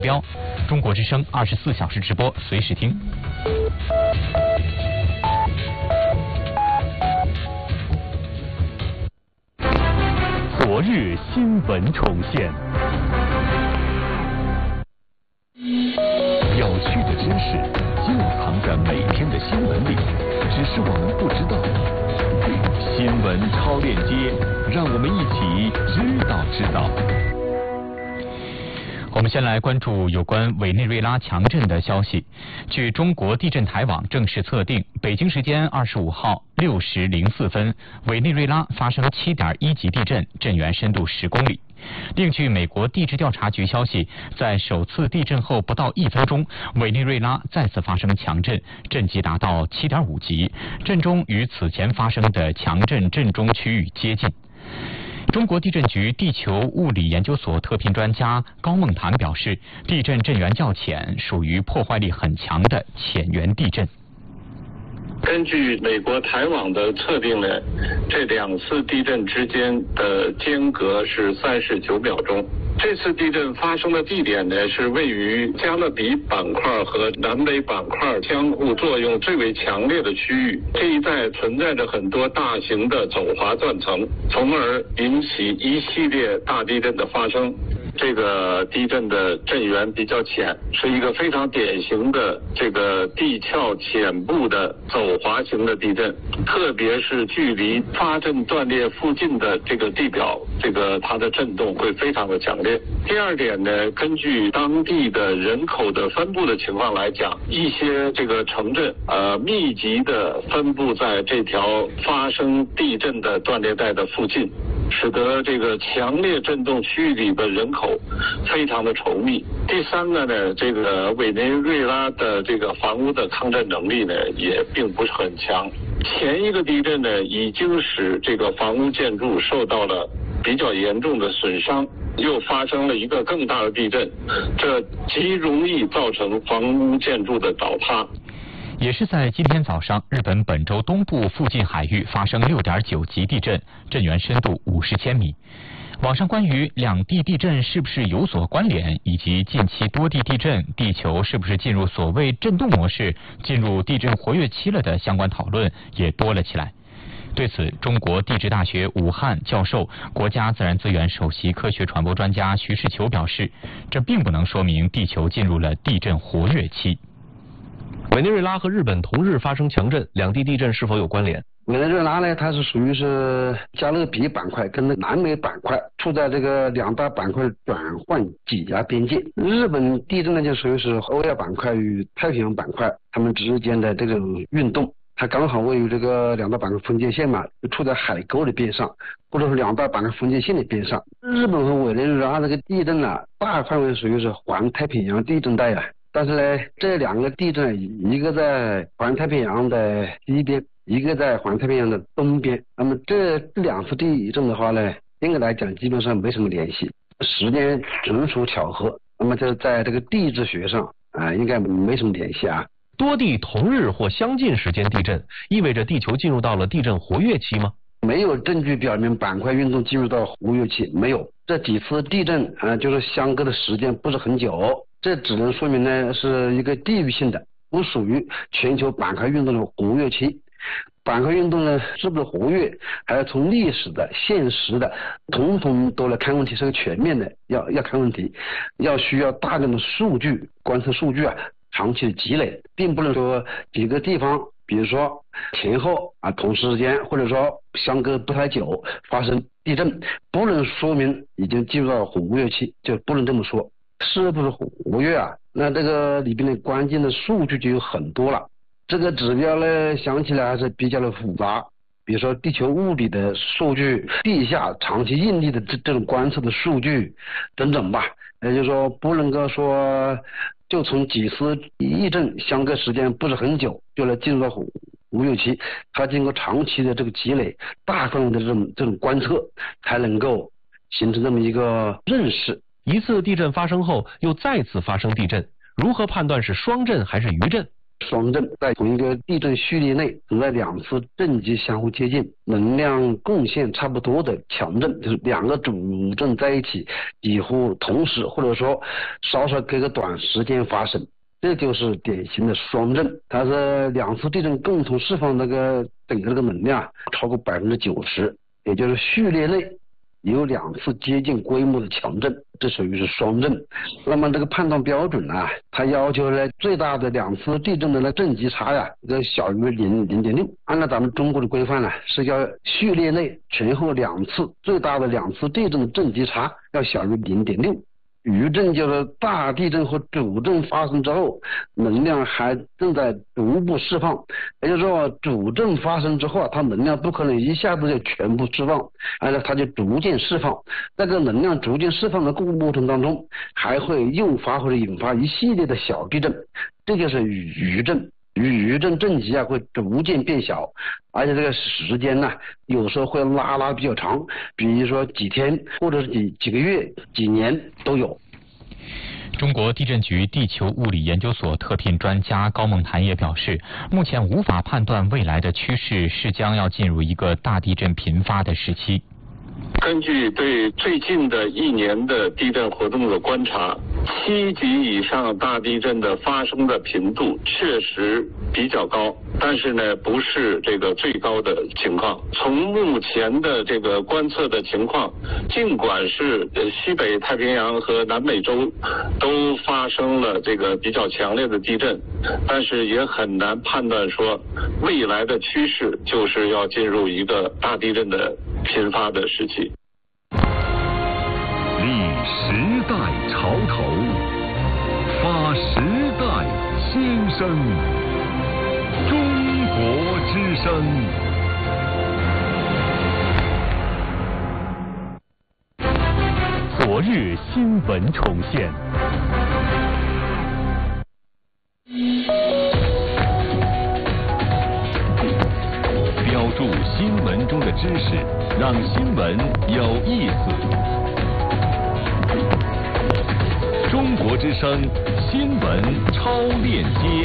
标，中国之声24小时直播，随时听。昨日新闻重现，有趣的知识就藏在每天的新闻里，只是我们不知道。新闻超链接，让我们一起知道。我们先来关注有关委内瑞拉强震的消息。据中国地震台网正式测定，北京时间25号6时04分，委内瑞拉发生7.1级地震，震源深度10公里。另据美国地质调查局消息，在首次地震后不到1分钟，委内瑞拉再次发生强震，震级达到7.5级，震中与此前发生的强震震中区域接近。中国地震局地球物理研究所特聘专家高梦谈表示，地震震源较浅，属于破坏力很强的浅源地震。 根据美国台网的测定呢，这2次地震之间的间隔是39秒钟。这次地震发生的地点呢，是位于加勒比板块和南北板块相互作用最为强烈的区域。这一带存在着很多大型的走滑断层，从而引起一系列大地震的发生。这个地震的震源比较浅，是一个非常典型的这个地壳浅部的走滑型的地震，特别是距离发震断裂附近的这个地表，它的震动会非常的强烈。第二点呢，根据当地的人口的分布的情况来讲，一些这个城镇密集的分布在这条发生地震的断裂带的附近，使得这个强烈震动区域里的人口非常的稠密。第三个呢，这个委内瑞拉的这个房屋的抗震能力呢，也并不是很强。前一个地震呢，已经使这个房屋建筑受到了比较严重的损伤，又发生了一个更大的地震，这极容易造成房屋建筑的倒塌。 也是在今天早上，日本本州东部附近海域发生6.9级地震，震源深度50千米。网上关于两地地震是不是有所关联，以及近期多地地震，地球是不是进入所谓震动模式，进入地震活跃期了的相关讨论也多了起来。对此，中国地质大学武汉教授、国家自然资源首席科学传播专家徐世球表示，这并不能说明地球进入了地震活跃期。 委内瑞拉和日本同日发生强震，两地地震是否有关联？ 委内瑞拉呢，它是属于是加勒比板块跟南美板块处在这个2大板块转换挤压边界。日本地震呢，就属于是欧亚板块与太平洋板块它们之间的这种运动，它刚好位于这个2大板块分界线嘛，处在海沟的边上，或者是2大板块分界线的边上。日本和委内瑞拉这个地震呢，大范围属于是环太平洋地震带啊。但是呢，这2个地震，一个在环太平洋的西边，一个在环太平洋的东边。那么这2次地震的话呢，应该来讲基本上没什么联系，时间纯属巧合。那么这在这个地质学上应该没什么联系啊。 多地同日或相近时间地震，意味着地球进入到了地震活跃期吗？ 没有证据表明板块运动进入到活跃期，没有。这几次地震就是相隔的时间不是很久，这只能说明呢是一个地域性的，不属于全球板块运动的活跃期。板块运动呢是不是活跃，还要从历史的、现实的，统统都来看问题，是个全面的，要看问题，需要大量的数据、观测数据长期的积累，并不能说几个地方，比如说前后同时间，或者说相隔不太久发生地震，不能说明已经进入到活跃期，就不能这么说。是不是活跃那这个里边的关键的数据就有很多了。这个指标呢，想起来还是比较的复杂，比如说地球物理的数据、地下长期应力的这种观测的数据等等吧。也就是说，不能够说就从几次地震相隔时间不是很久就来进入到活跃期，它经过长期的这个积累、大范围的这种观测，才能够形成这么一个认识。 一次地震发生后又再次发生地震，如何判断是双震还是余震？ 双震，在同一个地震序列内存在2次震级相互接近、能量贡献差不多的强震，就是2个主震在一起，几乎同时或者说稍稍隔个短时间发生，这就是典型的双震。它是2次地震共同释放整个能量超过90%，也就是序列内有2次接近规模的强震，这属于是双震。那么这个判断标准呢，它要求呢最大的2次地震的震级差呀，小于0.6。按照咱们中国的规范呢，是要序列内前后2次最大的2次地震的震级差要小于0.6。余震就是大地震和主震发生之后，能量还正在逐步释放，也就是说主震发生之后它能量不可能一下子就全部释放，而且它就逐渐释放。这个能量逐渐释放的过程当中，还会诱发或者引发一系列的小地震，这就是余震。余震震级会逐渐变小，而且这个时间呢，有时候会拉比较长，比如说几天，或者是几个月、几年都有。 中国地震局地球物理研究所特聘专家高梦潭也表示，目前无法判断未来的趋势是将要进入一个大地震频发的时期。 根据对最近的1年的地震活动的观察，7级以上大地震的发生的频度确实比较高，但是呢，不是这个最高的情况。从目前的这个观测的情况，尽管是西北太平洋和南美洲都发生了这个比较强烈的地震，但是也很难判断说未来的趋势就是要进入一个大地震的频发的时期。 立时代潮头，发时代新声。中国之声。昨日新闻重现。标注新闻中的知识，让新闻有意思。中国之声新闻超链接。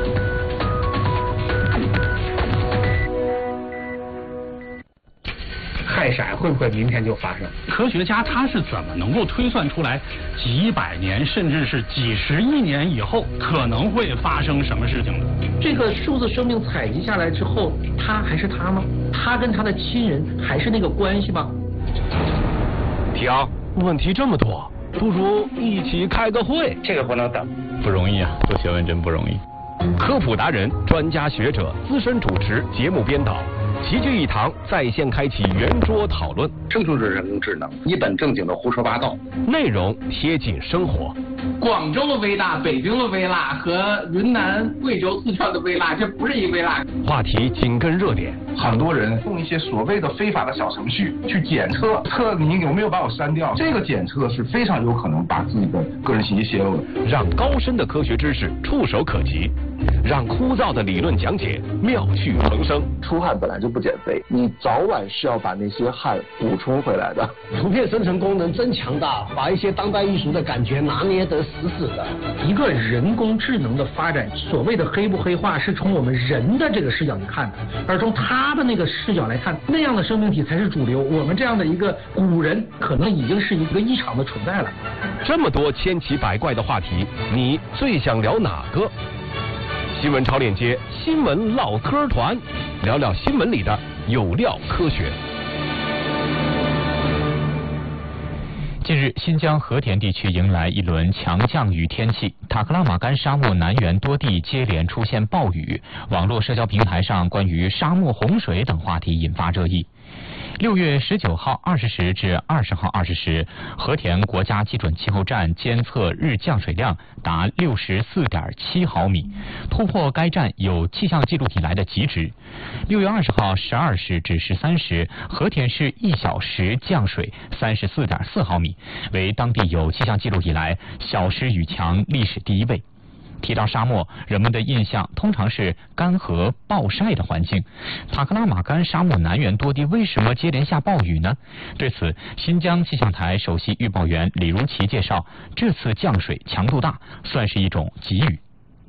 氦闪会不会明天就发生？科学家他是怎么能够推算出来几百年甚至是几十亿年以后可能会发生什么事情的？ 这个数字生命采集下来之后，他还是他吗？他跟他的亲人还是那个关系吗？ 停，问题这么多，不如一起开个会。 这个不能等， 不容易啊，做学问真不容易。 科普达人、专家学者、资深主持、节目编导齐聚一堂，在线开启圆桌讨论。 这就是人工智能，一本正经的胡说八道， 内容贴近生活。 广州的微辣、北京的微辣和云南、贵州、四川的微辣，这不是一微辣。 话题紧跟热点。 很多人用一些所谓的非法的小程序去检测你有没有把我删掉，这个检测是非常有可能把自己的个人信息泄露的。 让高深的科学知识触手可及，让枯燥的理论讲解妙趣横生。 出汗本来就不减肥，你早晚是要把那些汗补充回来的。 图片生成功能真强大，把一些当代艺术的感觉拿捏得死死的。 一个人工智能的发展，所谓的黑不黑化是从我们人的这个视角去看的，而从他的那个视角来看，那样的生命体才是主流。我们这样的一个古人，可能已经是一个异常的存在了。 这么多千奇百怪的话题，你最想聊哪个？新闻超链接，新闻唠嗑团，聊聊新闻里的有料科学。 近日，新疆和田地区迎来一轮强降雨天气，塔克拉玛干沙漠南缘多地接连出现暴雨，网络社交平台上关于沙漠洪水等话题引发热议。6月19号20时至20号20时，和田国家基准气候站监测日降水量达64.7毫米，突破该站有气象记录以来的极值。6月20号12时至13时，和田市1小时降水34.4毫米，为当地有气象记录以来小时雨强历史第1位。提到沙漠，人们的印象通常是干涸暴晒的环境。塔克拉玛干沙漠南缘多地为什么接连下暴雨呢？对此，新疆气象台首席预报员李如奇介绍，这次降水强度大，算是一种急雨。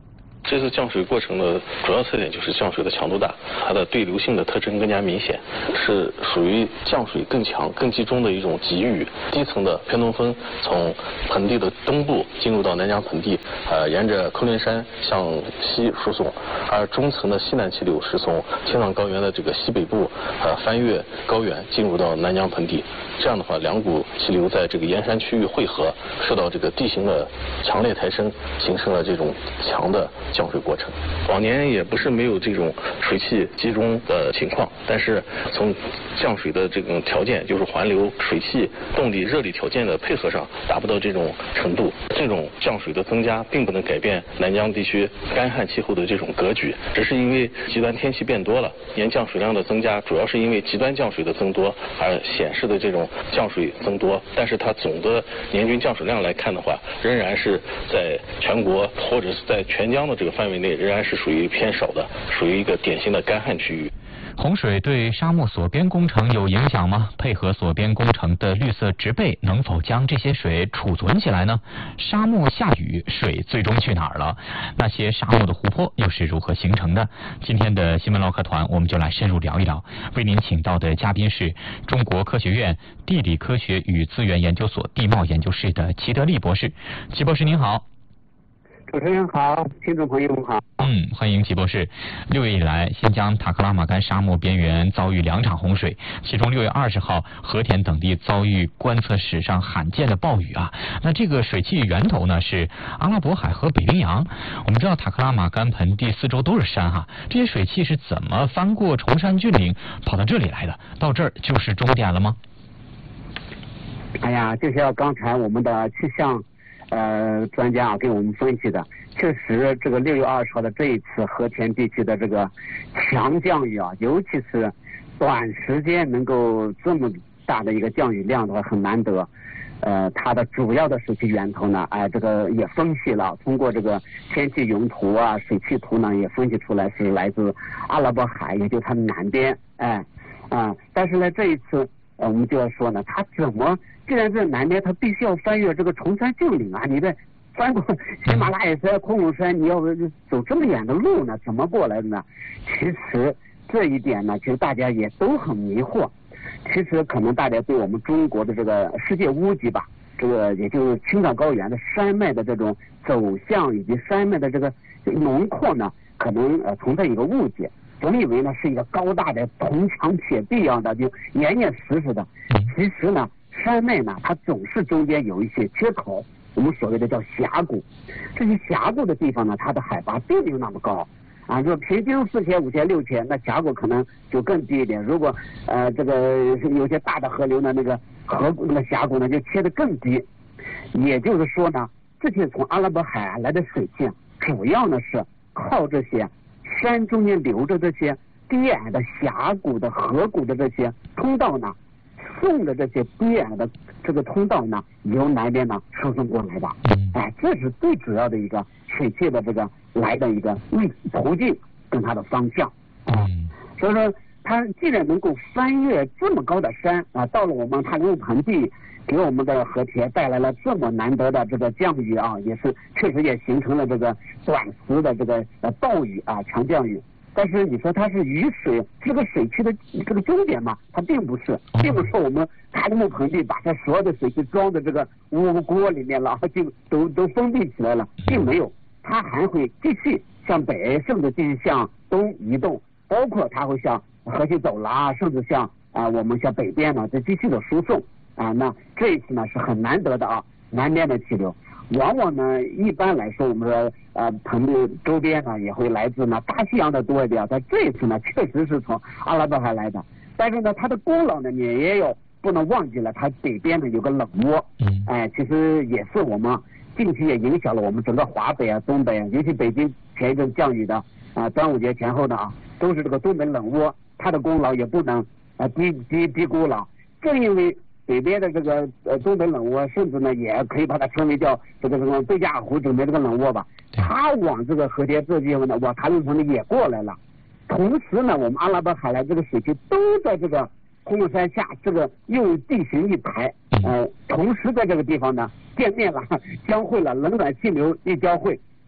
这次降水过程的主要特点就是降水的强度大，它的对流性的特征更加明显，是属于降水更强、更集中的一种急雨。低层的偏东风从盆地的东部进入到南疆盆地，沿着昆仑山向西输送，而中层的西南气流是从青藏高原的这个西北部翻越高原进入到南疆盆地。这样的话，两股气流在这个沿山区域汇合，受到这个地形的强烈抬升，形成了这种强的降水过程。往年也不是没有这种水汽集中的情况，但是从降水的这种条件，就是环流、水汽、动力、热力条件的配合上，达不到这种程度。这种降水的增加，并不能改变南疆地区干旱气候的这种格局，只是因为极端天气变多了，年降水量的增加，主要是因为极端降水的增多而显示的这种降水增多。但是它总的年均降水量来看的话，仍然是在全国或者是在全疆的这个范围内，仍然是属于偏少的，属于一个典型的干旱区域。 洪水对沙漠锁边工程有影响吗？配合锁边工程的绿色植被能否将这些水储存起来呢？沙漠下雨，水最终去哪儿了？那些沙漠的湖泊又是如何形成的？今天的新闻唠嗑团，我们就来深入聊一聊。为您请到的嘉宾是中国科学院地理科学与资源研究所地貌研究室的齐德利博士。齐博士您好。 主持人好，听众朋友们好。 欢迎齐博士。6月以来，新疆塔克拉玛干沙漠边缘遭遇2场洪水，其中6月20号，和田等地遭遇观测史上罕见的暴雨啊。那这个水汽源头呢是阿拉伯海和北冰洋。我们知道塔克拉玛干盆地四周都是山哈，这些水汽是怎么翻过崇山峻岭跑到这里来的？到这儿就是终点了吗？ 哎呀，就像刚才我们的气象专家给我们分析的，确实这个6月20号的这一次和田地区的这个强降雨啊，尤其是短时间能够这么大的一个降雨量的话很难得。它的主要的水汽源头呢，这个也分析了，通过这个天气云图啊、水汽图呢也分析出来是来自阿拉伯海，也就是它南边，但是呢这一次我们就要说呢，它既然在南边，它必须要翻越这个崇山峻岭啊！你得翻过喜马拉雅山、昆仑山，你要走这么远的路呢，怎么过来的呢？其实这一点呢，其实大家也都很迷惑。其实可能大家对我们中国的这个世界屋脊吧，这个也就是青藏高原的山脉的这种走向以及山脉的这个轮廓呢，可能存在一个误解。总以为呢是一个高大的铜墙铁壁一样的，就严严实实的。其实呢，山脉呢它总是中间有一些缺口，我们所谓的叫峡谷。这些峡谷的地方呢，它的海拔并没有那么高啊，就平均4000、5000、6000，那峡谷可能就更低一点。如果这个有些大的河流呢，那个峡谷呢就切得更低。也就是说呢，这些从阿拉伯海来的水汽，主要呢是靠这些山中间流着这些低矮的峡谷的河谷的这些通道呢，顺着这些低矮的这个通道呢，由南边呢输送过来的。这是最主要的一个水汽的这个来的一个途径跟它的方向。所以说它既然能够翻越这么高的山啊，到了我们塔克盆地，给我们的和田带来了这么难得的这个降雨啊，也是确实也形成了这个短时的这个暴雨啊，强降雨。但是你说它是雨水这个水汽的这个终点嘛？它并不是，并不是我们塔克盆地把它所有的水汽装在这个锅里面了，就都封闭起来了，并没有，它还会继续向北，甚至继续向东移动，包括它会向河西走廊，甚至向我们向北边呢再继续的输送啊。那这一次呢是很难得的啊，南边的气流。往往呢，一般来说，我们说盆地周边呢也会来自呢大西洋的多一点，但这一次呢确实是从阿拉伯海来的。但是呢，它的功劳呢你也有不能忘记了，它北边呢有个冷窝，其实也是我们近期也影响了我们整个华北啊、东北啊，尤其北京前一阵降雨的端午节前后的都是这个东北冷窝，它的功劳也不能低估了。正因为北边的这个东北冷窝，甚至呢也可以把它称为叫这个贝加尔湖整边这个冷窝吧，它往这个和田这地方呢，往塔克盆地也过来了。同时呢，我们阿拉伯海来这个水汽都在这个昆仑山下这个用地形一排，同时在这个地方呢见面了，交汇了，冷暖气流一交汇，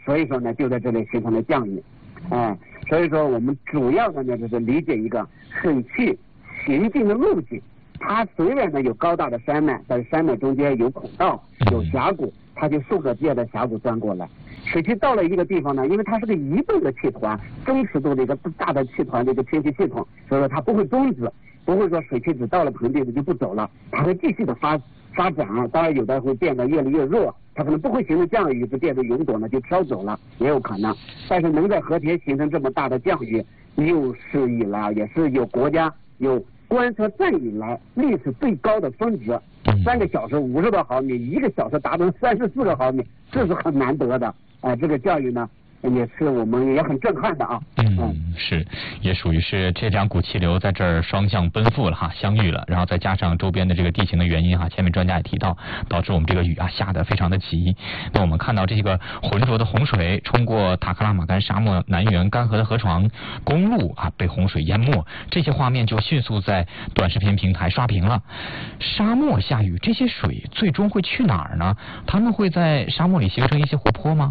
所以说呢就在这里形成了降雨。所以说我们主要的呢就是理解一个水汽行进的路径。它虽然呢有高大的山脉，但是山脉中间有孔道有峡谷，它就顺着这样的峡谷钻过来。水汽到了一个地方呢，因为它是个移动的气团，中尺度的一个大的气团的一个天气系统，所以说它不会终止，不会说水汽只到了盆地就不走了，它会继续的发展。当然有的会变得越来越弱，它可能不会形成降雨，就变得云朵呢就飘走了，也有可能。但是能在和田形成这么大的降雨，有史以来也是有国家有观测站以来历史最高的峰值，3个小时50多毫米，1个小时达到34个毫米，这是很难得的。这个降雨呢也是我们也很震撼的啊。 是，也属于是这2股气流在这儿双向奔赴了哈，相遇了，然后再加上周边的这个地形的原因哈，前面专家也提到，导致我们这个雨下得非常的急。那我们看到这个浑浊的洪水冲过塔克拉玛干沙漠南缘干涸的河床，公路被洪水淹没，这些画面就迅速在短视频平台刷屏了。沙漠下雨，这些水最终会去哪儿呢？他们会在沙漠里形成一些湖泊吗？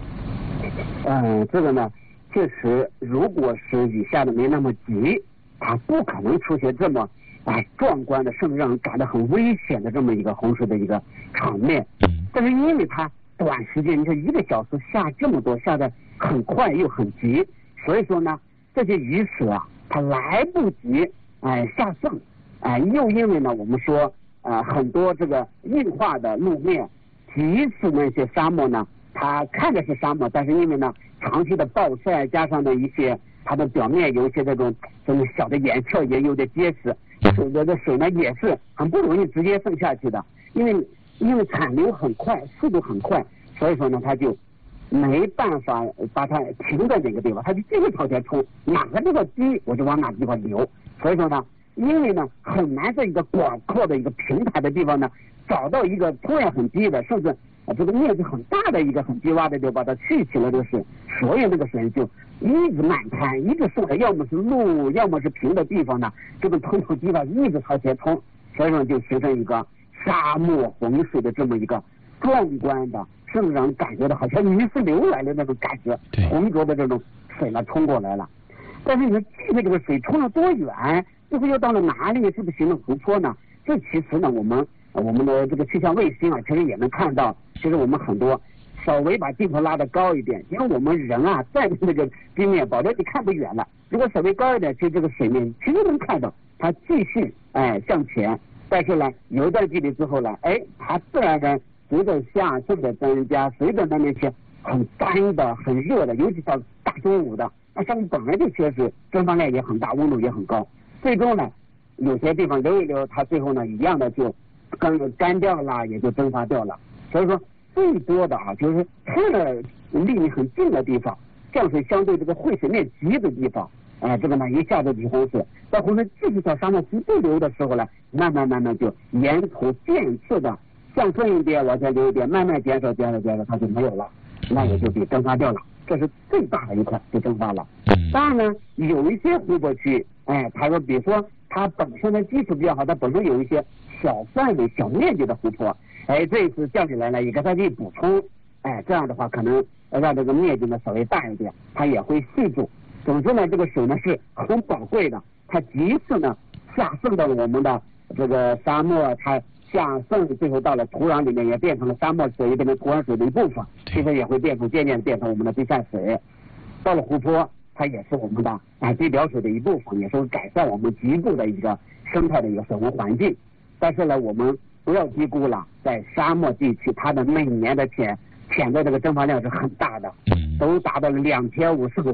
这个呢确实，如果是雨下的没那么急，它不可能出现这么壮观的，甚至让人感到很危险的这么一个洪水的一个场面。但是因为它短时间，你看1个小时下这么多，下的很快又很急，所以说呢，这些雨水它来不及下渗，又因为呢我们说很多这个硬化的路面，即使那些沙漠呢，它看着是沙漠，但是因为呢长期的暴晒，加上的一些它的表面有一些这种小的岩壳也有点结实，水的水呢也是很不容易直接渗下去的，因为产流很快，速度很快，所以说呢它就没办法把它停在哪个地方，它就继续朝前冲，哪个地方低我就往哪个地方流。所以说呢，因为呢很难在一个广阔的一个平台的地方呢找到一个突然很低的，甚至这个面积很大的一个很低洼的，就把它蓄起了这个水，所以那个水就一直漫滩，一直顺着，要么是路，要么是平的地方呢，这个通土地方一直朝前冲，所以说就形成一个沙漠洪水的这么一个壮观的，甚至让人感觉到好像泥石流来的那种感觉，浑浊的这种水呢冲过来了。但是你说这个水冲了多远，最后又到了哪里，是不是形成湖泊呢？这其实呢我们的这个气象卫星其实也能看到，其实我们很多稍微把镜头拉得高一点，因为我们人站在那个冰面保证你看不远了，如果稍微高一点，其实这个水面其实能看到它继续向前，但是呢有一段距离之后呢，它自然的随着下渗的增加，随着那些很干的很热的，尤其到大中午的，那上面本来就缺水，蒸发量也很大，温度也很高，最终呢有些地方流一流，它最后呢一样的就干掉了，也就蒸发掉了。所以说最多的就是看着离你很近的地方，降水相对这个汇水面急的地方，这个呢一下子起洪水，到洪水继续向沙漠不流的时候呢，慢慢就沿途渐次的向顺一点往前流一点，慢慢减少，它就没有了，那也就被蒸发掉了，这是最大的一块就蒸发了。当然呢有一些湖泊区，它说比如说它本身的基础比较好，它本身有一些小范围小面积的湖泊，这一次降下来呢也给它去补充，这样的话可能让这个面积呢稍微大一点，它也会蓄住。总之呢这个水呢是很宝贵的，它即使呢下渗到我们的这个沙漠，它下渗最后到了土壤里面，也变成了沙漠水，也变成土壤水的一部分，其实也会渐渐变成我们的地下水。到了湖泊，它也是我们的地表水的一部分，也是改善我们局部的一个生态的一个水文环境。但是呢我们不要低估了，在沙漠地区它的每年的潜在这个蒸发量是很大的，都达到了2500甚至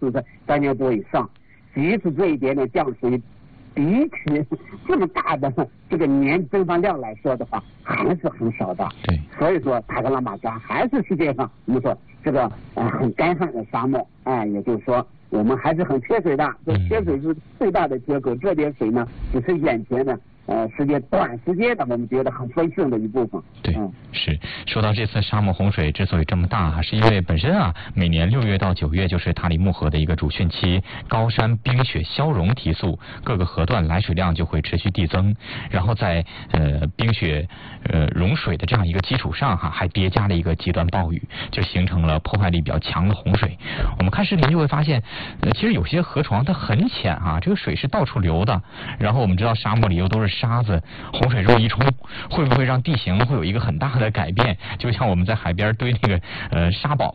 3000多以上，即使这一点点降水比起这么大的这个年蒸发量来说的话，还是很少的。所以说塔克拉玛干还是世界上我们说这个很干旱的沙漠，也就是说我们还是很缺水的，这缺水是最大的缺口，这点水呢只是眼前的短时间的我们觉得很分寸的一部分。 对，是说到这次沙漠洪水之所以这么大，是因为本身每年6月到9月就是塔里木河的一个主汛期，高山冰雪消融提速，各个河段来水量就会持续递增，然后在冰雪融水的这样一个基础上还叠加了一个极端暴雨，就形成了破坏力比较强的洪水。我们看视频就会发现，其实有些河床它很浅这个水是到处流的，然后我们知道沙漠里又都是沙子，洪水这么一冲，会不会让地形会有一个很大的改变？就像我们在海边堆那个沙堡